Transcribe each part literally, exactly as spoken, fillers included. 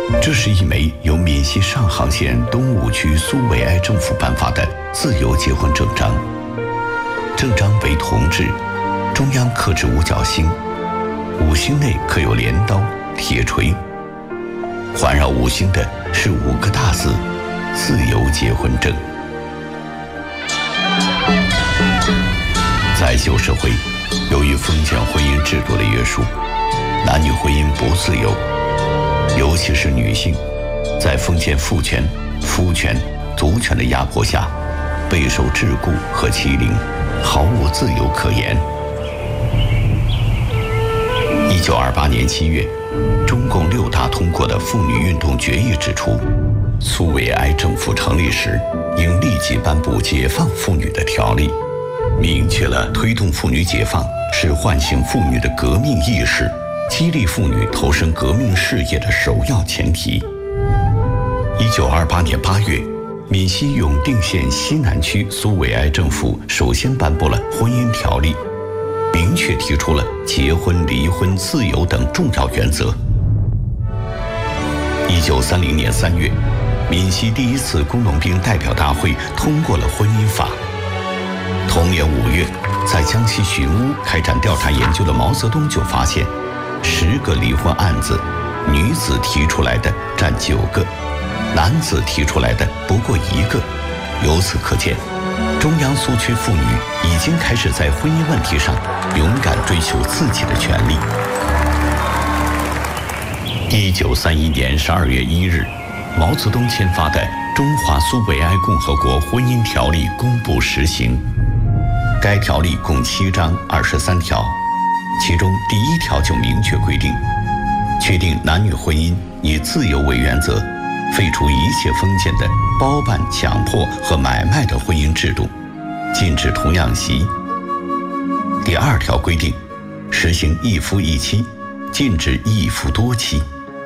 这是一枚由闽西上杭县东武区苏维埃政府颁发的自由结婚证章。证章为铜制，中央刻制五角星，五星内刻有镰刀、铁锤，环绕五星的是五个大字“自由结婚证”。在旧社会，由于封建婚姻制度的约束，男女婚姻不自由，尤其是女性，在封建父权、夫权、族权的压迫下，备受桎梏和欺凌，毫无自由可言。一九二八年七月，中共六大通过的妇女运动决议指出，苏维埃政府成立时，应立即颁布解放妇女的条例，明确了推动妇女解放是唤醒妇女的革命意识，激励妇女投身革命事业的首要前提。一九二八年八月，闽西永定县西南区苏维埃政府首先颁布了婚姻条例，明确提出了结婚、离婚、自由等重要原则。一九三零年三月，闽西第一次工农兵代表大会通过了婚姻法。同年五月，在江西寻乌开展调查研究的毛泽东就发现，十个离婚案子，女子提出来的占九个，男子提出来的不过一个。由此可见，中央苏区妇女已经开始在婚姻问题上勇敢追求自己的权利。一九三一年十二月一日，毛泽东签发的《中华苏维埃共和国婚姻条例》公布实行。该条例共七章二十三条，其中第一条就明确规定，确定男女婚姻以自由为原则，废除一切封建的包办、强迫和买卖的婚姻制度，禁止童养媳。第二条规定，实行一夫一妻，禁止一夫多妻。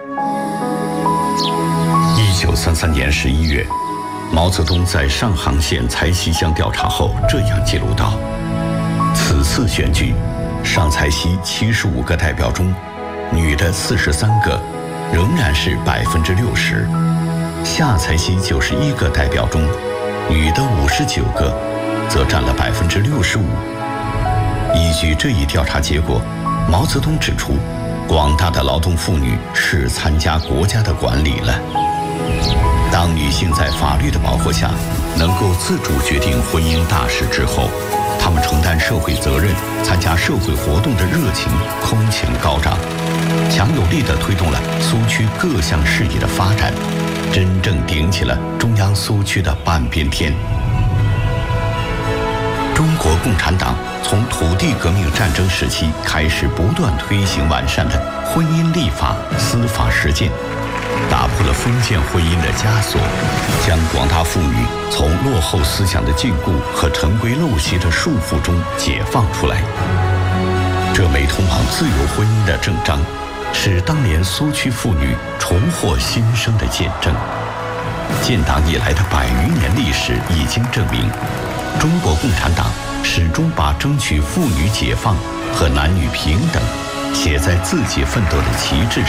一九三三年十一月，毛泽东在上杭县柴溪乡调查后这样记录道：此次选举，上柴溪七十五个代表中，女的四十三个，仍然是百分之六十；下柴溪九十一个代表中，女的五十九个，则占了百分之六十五。依据这一调查结果，毛泽东指出，广大的劳动妇女是参加国家的管理了。当女性在法律的保护下能够自主决定婚姻大事之后，她们承担社会责任、参加社会活动的热情空前高涨，强有力地推动了苏区各项事业的发展，真正顶起了中央苏区的半边天。中国共产党从土地革命战争时期开始不断推行完善的婚姻立法、司法实践，打破了封建婚姻的枷锁，将广大妇女从落后思想的禁锢和陈规陋习的束缚中解放出来。这枚通往自由婚姻的证章，是当年苏区妇女重获新生的见证。建党以来的百余年历史已经证明，中国共产党始终把争取妇女解放和男女平等写在自己奋斗的旗帜